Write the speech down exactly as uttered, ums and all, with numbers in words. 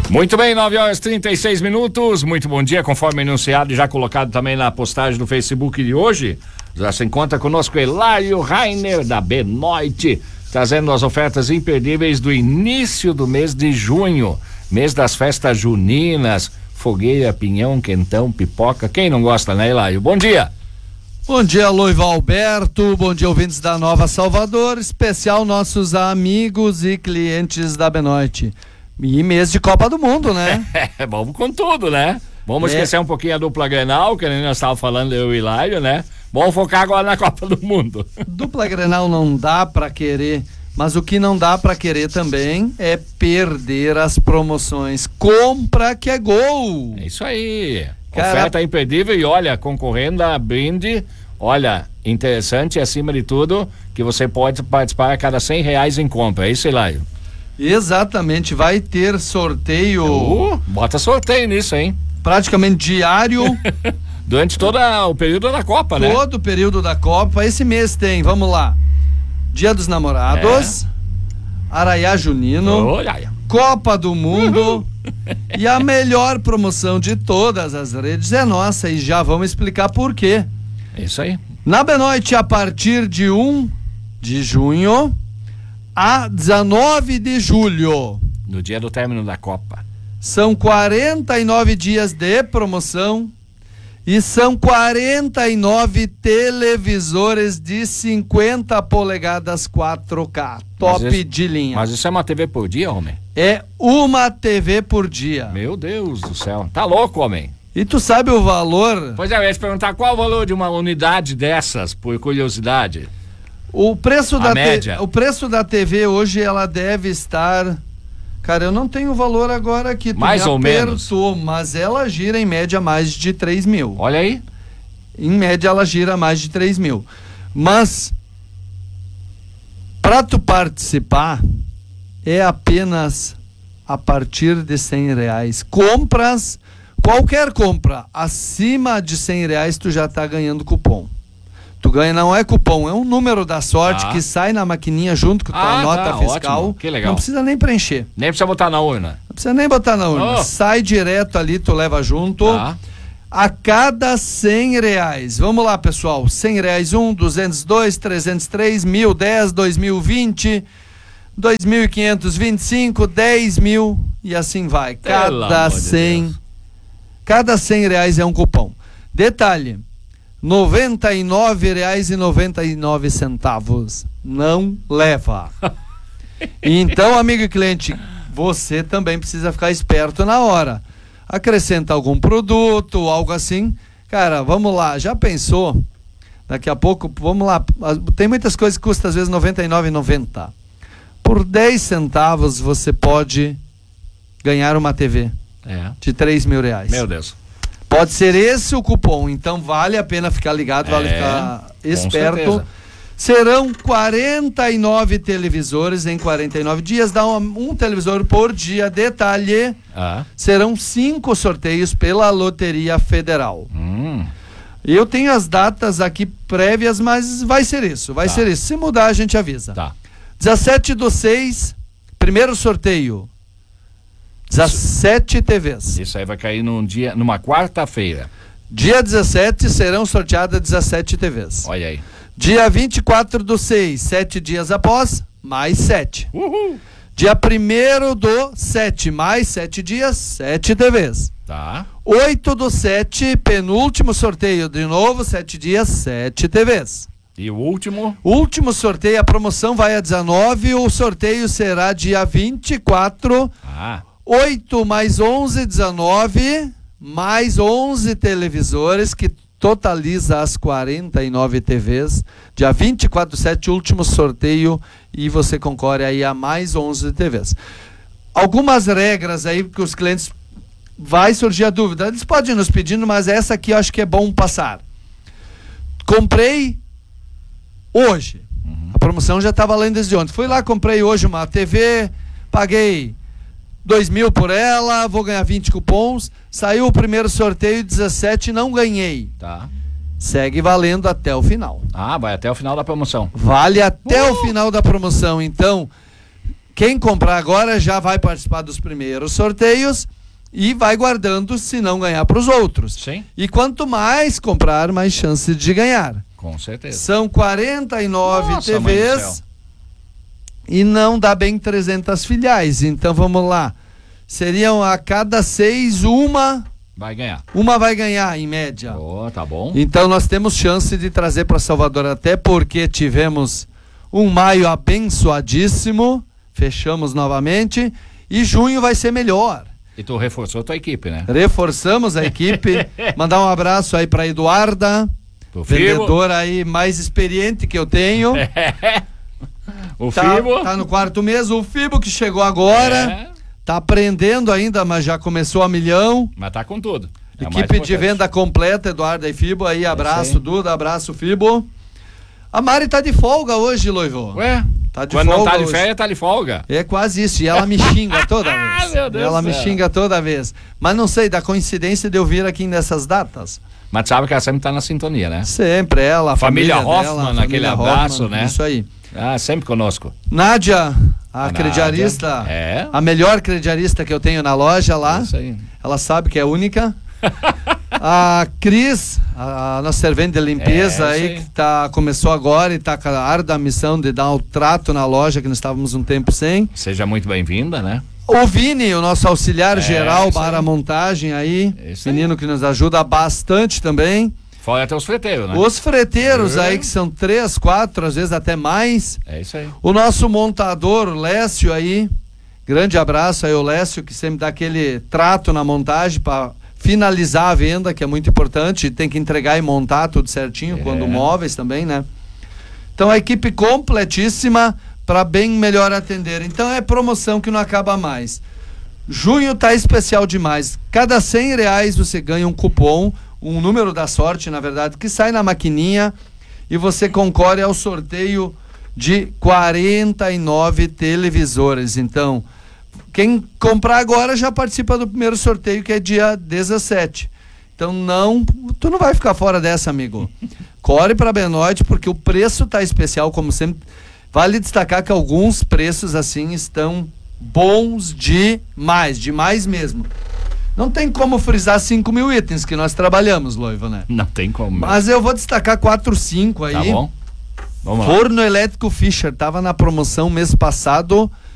Muito bem, nove horas e trinta e seis minutos. Muito bom dia, conforme anunciado e já colocado também na postagem do Facebook de hoje. Já se encontra conosco Hilário Rainer da Benoit, trazendo as ofertas imperdíveis do início do mês de junho, mês das festas juninas, fogueira, pinhão, quentão, pipoca. Quem não gosta, né, Hilário? Bom dia. Bom dia, Loiva Alberto, bom dia, ouvintes da Nova Salvador, especial nossos amigos e clientes da Benoit. E mês de Copa do Mundo, né? É, vamos com tudo, né? Vamos é. esquecer um pouquinho a dupla Grenal, que nós estávamos falando, eu e o Hilário, né? Vamos focar agora na Copa do Mundo. Dupla Grenal não dá pra querer, mas o que não dá pra querer também é perder as promoções. Compra que é gol! É isso aí. Cara... Oferta imperdível e olha, concorrendo a brinde, olha, interessante e acima de tudo, que você pode participar a cada cem reais em compra. É isso, Hilário? Exatamente, vai ter sorteio. Uh, bota sorteio nisso, hein? Praticamente diário. Durante todo o período da Copa, né? Todo o período da Copa. Esse mês tem, vamos lá, Dia dos Namorados, é. Arraiá Junino, oh, Copa do Mundo. Uhum. E a melhor promoção de todas as redes é nossa e já vamos explicar por quê. É isso aí. Na Benoit, a partir de um de junho a dezenove de julho. No dia do término da Copa. São quarenta e nove dias de promoção e são quarenta e nove televisores de cinquenta polegadas quatro K. Top isso, de linha. Mas isso é uma T V por dia, homem? É uma T V por dia. Meu Deus do céu. Tá louco, homem? E tu sabe o valor? Pois é, eu ia te perguntar qual o valor de uma unidade dessas, por curiosidade. O preço, da média. T... o preço da T V hoje, ela deve estar... Cara, eu não tenho o valor agora aqui. Tu mais me ou apertou, menos. Mas ela gira em média mais de três mil. Olha aí. Em média ela gira mais de três mil. Mas, para tu participar, é apenas a partir de cem reais. Compras, qualquer compra acima de cem reais, tu já tá ganhando cupom. Tu ganha, não é cupom, é um número da sorte ah. que sai na maquininha junto com a tua ah, nota tá, fiscal. Ótimo. Que legal. Não precisa nem preencher. Nem precisa botar na urna. Não precisa nem botar na urna. Oh. Sai direto ali, tu leva junto. Tá. A cada cem reais. Vamos lá, pessoal. cem reais, um, duzentos e dois, trezentos e três, mil, dez, dois mil e vinte, dois mil e quinhentos e vinte e cinco, dez mil e assim vai. Cada cem, cada cem reais é um cupom. Detalhe. noventa e nove reais e noventa e nove centavos. Não leva. Então, amigo e cliente, você também precisa ficar esperto na hora. Acrescenta algum produto, algo assim. Cara, vamos lá, já pensou? Daqui a pouco, vamos lá. Tem muitas coisas que custam às vezes noventa e nove reais e noventa centavos. Por dez centavos você pode ganhar uma T V é. de três mil reais. Meu Deus. Pode ser esse o cupom, então vale a pena ficar ligado, vale é, ficar esperto. Certeza. Serão quarenta e nove televisores em quarenta e nove dias, dá um, um televisor por dia. Detalhe, ah. serão cinco sorteios pela Loteria Federal. Hum. Eu tenho as datas aqui prévias, mas vai ser isso, vai tá. ser isso. Se mudar, a gente avisa. Tá. dezessete do seis, primeiro sorteio. dezessete T Vs. Isso aí vai cair num dia, numa quarta-feira. Dia dezessete serão sorteadas dezessete T Vs. Olha aí. Dia vinte e quatro do seis, sete dias após, mais sete. Uhul. Dia primeiro do sete, mais sete dias, sete T Vs. Tá. oito do sete, penúltimo sorteio, de novo, sete dias, sete T Vs. E o último? Último sorteio, a promoção vai a dezenove, o sorteio será dia vinte e quatro. Ah. oito mais onze, dezenove, mais onze televisores, que totaliza as quarenta e nove T Vs. Dia vinte e quatro do sete, último sorteio, e você concorre aí a mais onze T Vs. Algumas regras aí que os clientes vai surgir a dúvida. Eles podem nos pedindo, mas essa aqui eu acho que é bom passar. Comprei hoje. Uhum. A promoção já está valendo desde ontem. Fui lá, comprei hoje uma T V, paguei dois mil por ela, vou ganhar vinte cupons. Saiu o primeiro sorteio, dezessete, não ganhei. Tá. Segue valendo até o final. Ah, vai até o final da promoção. Vale até uh! o final da promoção. Então, Quem comprar agora já vai participar dos primeiros sorteios e vai guardando se não ganhar para os outros. Sim. E quanto mais comprar, mais chance de ganhar. Com certeza. São quarenta e nove Nossa, T Vs e não dá bem trezentas filiais. Então vamos lá. Seriam a cada seis, uma... Vai ganhar. Uma vai ganhar, em média. Oh, tá bom. Então nós temos chance de trazer para Salvador, até porque tivemos um maio abençoadíssimo, fechamos novamente, e junho vai ser melhor. E tu reforçou a tua equipe, né? Reforçamos a equipe, mandar um abraço aí para Eduarda, O vendedora aí mais experiente que eu tenho. O tá, Fibo. tá no quarto mês, o Fibo que chegou agora, É. tá aprendendo ainda, mas já começou a milhão. Mas tá com tudo. É o mais Equipe de importante. venda completa, Eduardo e Fibo aí, abraço aí. Duda, abraço Fibo. A Mari tá de folga hoje, Loivo. Ué, Tá de quando não folga tá de hoje. férias, tá de folga. É quase isso, e ela me xinga toda vez. Meu Deus Ela do me céu. xinga toda vez. Mas não sei, da coincidência de eu vir aqui nessas datas. Mas sabe que ela sempre tá na sintonia, né? Sempre ela, a Família família, Hoffmann, dela, a aquele família abraço, Hoffmann, né? Isso aí. Ah, sempre conosco. Nádia, a A crediarista, Nádia, é. a melhor crediarista que eu tenho na loja lá. Isso aí. Ela sabe que é única. A Cris, a, a nossa servente de limpeza É, aí, isso aí. que tá, começou agora e tá com a árdua missão de dar o trato na loja, que nós estávamos um tempo sem. Seja muito bem-vinda, né? O Vini, o nosso auxiliar É, geral isso para aí. a montagem aí, Isso aí. menino que nos ajuda bastante também. Fora até os freteiros, né? Os freteiros É. aí, que são três, quatro, às vezes até mais. É isso aí. O nosso montador, o Lécio aí, grande abraço aí o Lécio, que sempre dá aquele trato na montagem para finalizar a venda, que é muito importante, tem que entregar e montar tudo certinho, É. quando móveis também, né? Então a equipe completíssima para bem melhor atender. Então é promoção que não acaba mais. Junho tá especial demais. Cada cem reais você ganha um cupom, um número da sorte, na verdade, que sai na maquininha e você concorre ao sorteio de quarenta e nove televisores. Então, quem comprar agora já participa do primeiro sorteio, que é dia dezessete. Então não, tu não vai ficar fora dessa, amigo. Corre para Benoit, porque o preço tá especial, como sempre. Vale destacar que alguns preços assim estão bons demais, demais mesmo. Não tem como frisar cinco mil itens que nós trabalhamos, Loivo, né? Não tem como. Mas eu vou destacar quatro, cinco aí. Tá bom. Vamos lá. Forno elétrico Fischer, tava na promoção mês passado,